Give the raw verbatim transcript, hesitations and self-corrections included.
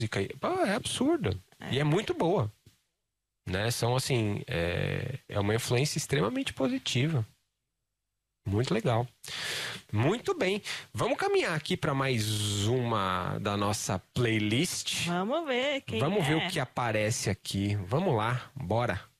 Pô, é absurda. É. E é muito boa. Né? São assim, é, é uma influência extremamente positiva. Muito legal. Muito bem. Vamos caminhar aqui para mais uma da nossa playlist. Vamos ver quem Vamos é. ver o que aparece aqui. Vamos lá, bora.